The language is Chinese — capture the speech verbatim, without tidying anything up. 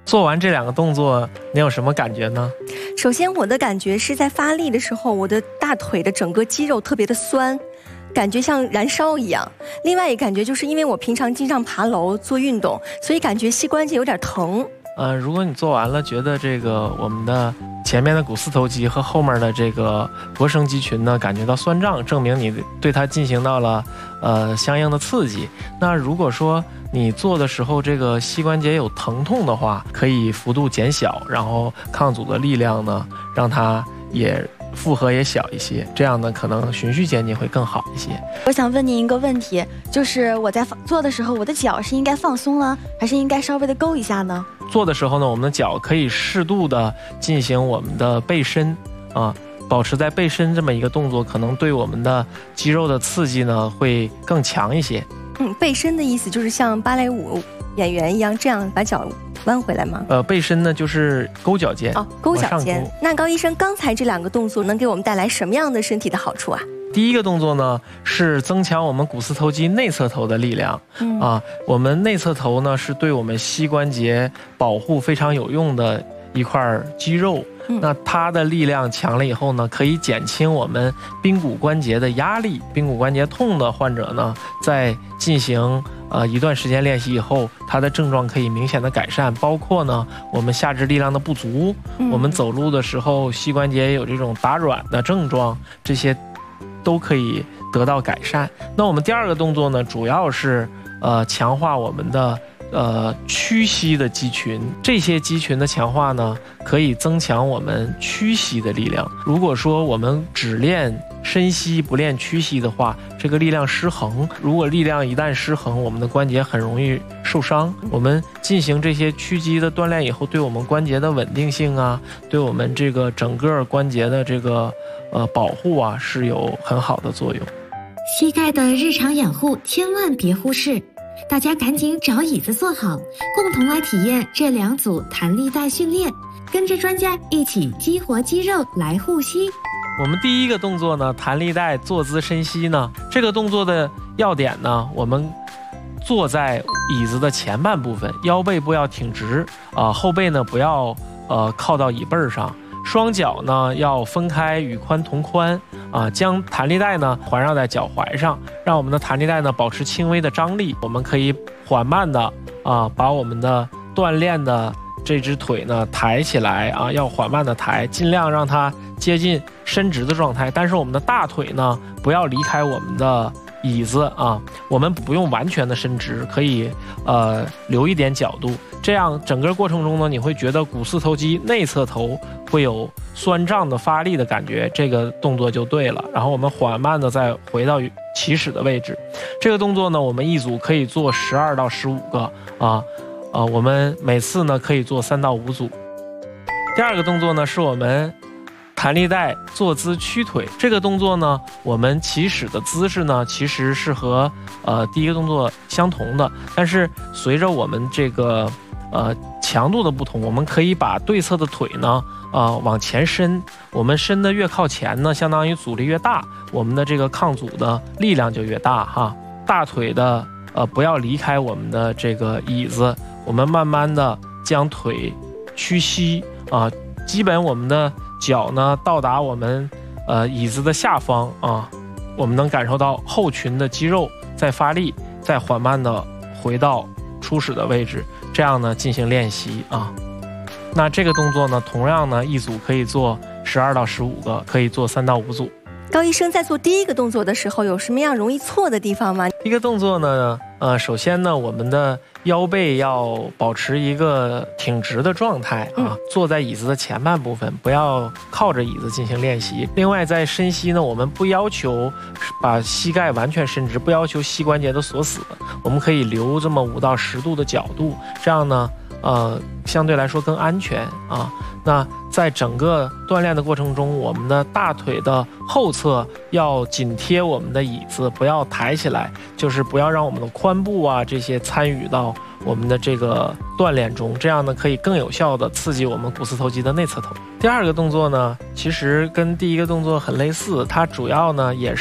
做完这两个动作，你有什么感觉呢？ 首先，我的感觉是在发力的时候，我的大腿的整个肌肉特别的酸，感觉像燃烧一样。另外一个感觉就是因为我平常经常爬楼做运动，所以感觉膝关节有点疼。 呃，如果你做完了，觉得这个我们的前面的股四头肌和后面的这个腘绳肌群呢，感觉到酸胀，证明你对它进行到了呃相应的刺激。那如果说你做的时候这个膝关节有疼痛的话，可以幅度减小，然后抗阻的力量呢，让它也负荷也小一些，这样呢可能循序渐进会更好一些。 我想问您一个问题，就是我在做的时候，我的脚是应该放松了，还是应该稍微的勾一下呢？ 做的时候呢，我们的脚可以适度的进行我们的背伸啊，保持在背伸这么一个动作，可能对我们的肌肉的刺激呢会更强一些。 嗯，背伸的意思就是像芭蕾舞演员一样，这样把脚弯回来吗？ 呃，背伸呢就是勾脚尖。 哦，勾脚尖。 勾那高医生，刚才这两个动作能给我们带来什么样的身体的好处啊？ 第一个动作呢是增强我们股四头肌内侧头的力量、嗯、啊，我们内侧头呢是对我们膝关节保护非常有用的一块肌肉、嗯、那它的力量强了以后呢，可以减轻我们髌骨关节的压力。髌骨关节痛的患者呢，在进行呃一段时间练习以后，它的症状可以明显的改善，包括呢我们下肢力量的不足、嗯、我们走路的时候膝关节有这种打软的症状，这些都可以得到改善。那我们第二个动作呢，主要是呃强化我们的呃屈膝的肌群。这些肌群的强化呢，可以增强我们屈膝的力量。如果说我们只练伸膝不练屈膝的话，这个力量失衡。如果力量一旦失衡，我们的关节很容易受伤。我们进行这些屈肌的锻炼以后，对我们关节的稳定性啊，对我们这个整个关节的这个呃保护啊，是有很好的作用。 膝盖的日常养护千万别忽视，大家赶紧找椅子坐好，共同来体验这两组弹力带训练，跟着专家一起激活肌肉来护膝。 我们第一个动作呢，弹力带坐姿伸膝呢，这个动作的要点呢，我们坐在椅子的前半部分，腰背部要挺直啊、呃，后背呢不要呃靠到椅背上，双脚呢要分开，与髋同宽啊、呃，将弹力带呢环绕在脚踝上，让我们的弹力带呢保持轻微的张力。我们可以缓慢的啊、呃，把我们的锻炼的这只腿呢抬起来啊，要缓慢的抬，尽量让它接近伸直的状态。但是我们的大腿呢不要离开我们的椅子啊，我们不用完全的伸直，可以呃留一点角度。这样整个过程中呢，你会觉得股四头肌内侧头会有酸胀的发力的感觉，这个动作就对了。然后我们缓慢的再回到起始的位置。这个动作呢，我们一组可以做十二到十五个啊。呃，我们每次呢可以做三到五组。第二个动作呢是我们弹力带坐姿屈腿。这个动作呢，我们起始的姿势呢其实是和呃第一个动作相同的，但是随着我们这个呃强度的不同，我们可以把对侧的腿呢呃往前伸。我们伸的越靠前呢，相当于阻力越大，我们的这个抗阻的力量就越大哈。大腿的呃不要离开我们的这个椅子。我们慢慢的将腿屈膝啊，基本我们的脚呢到达我们呃椅子的下方啊，我们能感受到后群的肌肉在发力，再缓慢的回到初始的位置，这样呢进行练习啊。那这个动作呢，同样呢一组可以做十二到十五个，可以做三到五组。 高医生在做第一个动作的时候，有什么样容易错的地方吗？ 第一个动作呢，呃，首先呢，我们的腰背要保持一个挺直的状态啊，嗯、坐在椅子的前半部分，不要靠着椅子进行练习。另外，在伸膝呢，我们不要求把膝盖完全伸直，不要求膝关节的锁死，我们可以留这么五到十度的角度，这样呢，呃，相对来说更安全啊。那在整个锻炼的过程中，我们的大腿的后侧要紧贴我们的椅子，不要抬起来，就是不要让我们的髋部啊这些参与到我们的这个锻炼中，这样呢可以更有效的刺激我们股四头肌的内侧头。第二个动作呢，其实跟第一个动作很类似，它主要呢也是